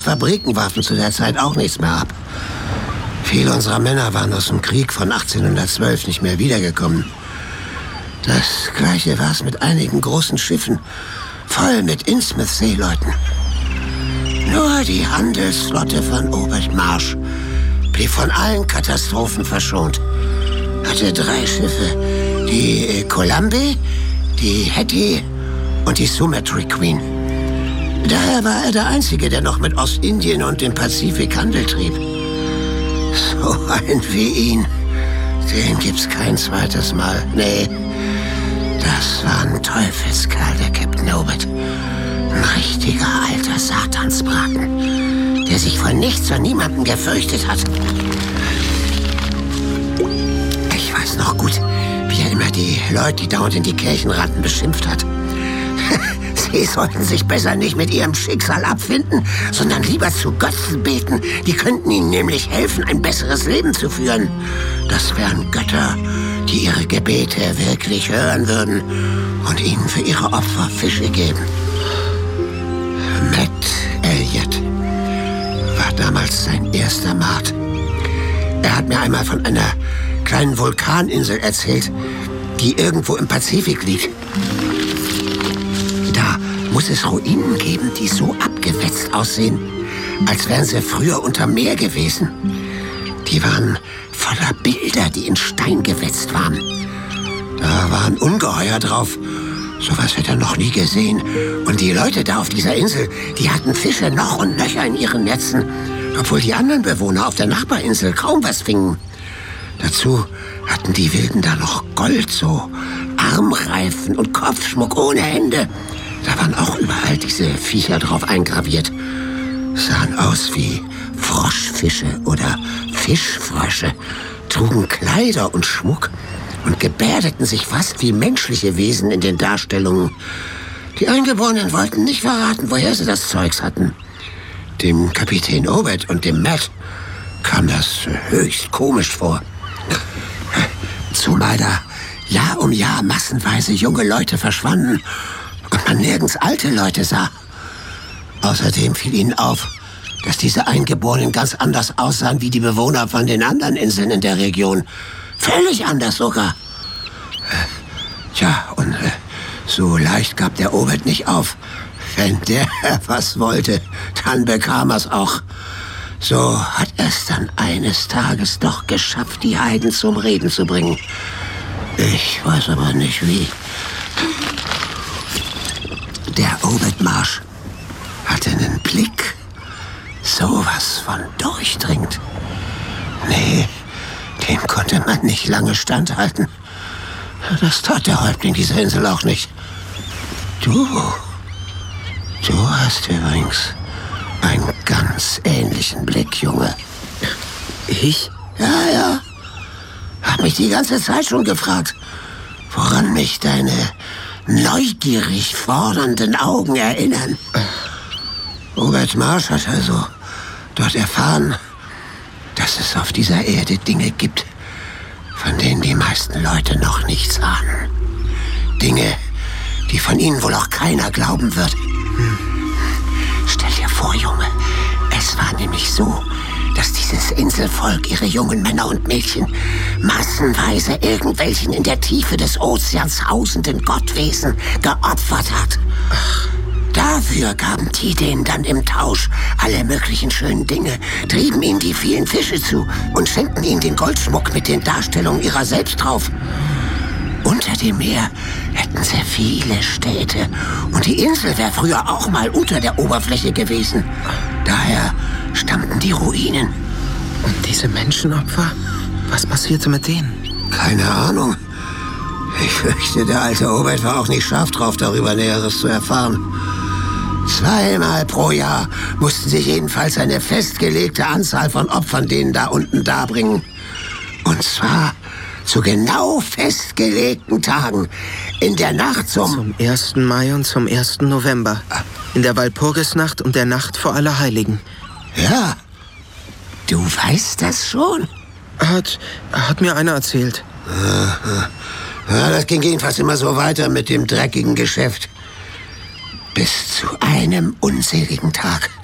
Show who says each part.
Speaker 1: Fabriken warfen zu der Zeit auch nichts mehr ab. Viele unserer Männer waren aus dem Krieg von 1812 nicht mehr wiedergekommen. Das Gleiche war es mit einigen großen Schiffen, voll mit Innsmouth-Seeleuten. Nur die Handelsflotte von Obert Marsh blieb von allen Katastrophen verschont. Hatte 3 Schiffe, die Columbia, die Hetty und die Sumatra Queen. Daher war er der Einzige, der noch mit Ostindien und dem Pazifik Handel trieb. So ein wie ihn, den gibt's kein zweites Mal. Nee, das war ein Teufelskerl, der Captain Obert. Ein richtiger alter Satansbraten, der sich vor nichts und niemandem gefürchtet hat. Ich weiß noch gut, wie er immer die Leute, die dauernd in die Kirchen rannten, beschimpft hat. Sie sollten sich besser nicht mit ihrem Schicksal abfinden, sondern lieber zu Götzen beten. Die könnten ihnen nämlich helfen, ein besseres Leben zu führen. Das wären Götter, die ihre Gebete wirklich hören würden und ihnen für ihre Opfer Fische geben. Matt Elliott war damals sein erster Mord. Er hat mir einmal von einer kleinen Vulkaninsel erzählt, die irgendwo im Pazifik liegt. Da muss es Ruinen geben, die so abgewetzt aussehen, als wären sie früher unterm Meer gewesen. Die waren voller Bilder, die in Stein gewetzt waren. Da waren Ungeheuer drauf. Sowas hätte er noch nie gesehen. Und die Leute da auf dieser Insel, die hatten Fische noch und nöcher in ihren Netzen, obwohl die anderen Bewohner auf der Nachbarinsel kaum was fingen. Dazu hatten die Wilden da noch Gold, so Armreifen und Kopfschmuck ohne Hände. Da waren auch überall diese Viecher drauf eingraviert. Sahen aus wie Froschfische oder Fischfrösche, trugen Kleider und Schmuck und gebärdeten sich fast wie menschliche Wesen in den Darstellungen. Die Eingeborenen wollten nicht verraten, woher sie das Zeugs hatten. Dem Kapitän Obert und dem Matt kam das höchst komisch vor. Zumal da Jahr um Jahr massenweise junge Leute verschwanden und man nirgends alte Leute sah. Außerdem fiel ihnen auf, dass diese Eingeborenen ganz anders aussahen wie die Bewohner von den anderen Inseln in der Region. Völlig anders sogar. Tja, und so leicht gab der Obert nicht auf. Wenn der was wollte, dann bekam er's auch. So hat er's dann eines Tages doch geschafft, die Heiden zum Reden zu bringen. Ich weiß aber nicht wie. Der Obert Marsh hatte einen Blick, sowas von durchdringend. Nee, dem konnte man nicht lange standhalten. Das tat der Häuptling dieser Insel auch nicht. Du hast übrigens einen ganz ähnlichen Blick, Junge.
Speaker 2: Ich?
Speaker 1: Ja. Hab mich die ganze Zeit schon gefragt, woran mich deine neugierig fordernden Augen erinnern. Obert Marsh hat also dort erfahren, dass es auf dieser Erde Dinge gibt, von denen die meisten Leute noch nichts ahnen. Dinge, die von ihnen wohl auch keiner glauben wird. Stell dir vor, Junge, es war nämlich so, dass dieses Inselvolk ihre jungen Männer und Mädchen massenweise irgendwelchen in der Tiefe des Ozeans hausenden Gottwesen geopfert hat. Dafür gaben die denen dann im Tausch alle möglichen schönen Dinge, trieben ihnen die vielen Fische zu und schenkten ihnen den Goldschmuck mit den Darstellungen ihrer selbst drauf. Unter dem Meer hätten sie viele Städte und die Insel wäre früher auch mal unter der Oberfläche gewesen. Daher stammten die Ruinen.
Speaker 2: Und diese Menschenopfer? Was passierte mit denen?
Speaker 1: Keine Ahnung. Ich fürchte, der alte Obert war auch nicht scharf drauf, darüber Näheres zu erfahren. 2-mal pro Jahr mussten sie jedenfalls eine festgelegte Anzahl von Opfern denen da unten darbringen. Und zwar zu genau festgelegten Tagen. In der Nacht
Speaker 2: zum 1. Mai und zum 1. November. In der Walpurgisnacht und der Nacht vor Allerheiligen.
Speaker 1: Ja, du weißt das schon?
Speaker 2: Hat mir einer erzählt.
Speaker 1: Ja, das ging jedenfalls immer so weiter mit dem dreckigen Geschäft. Bis zu einem unseligen Tag.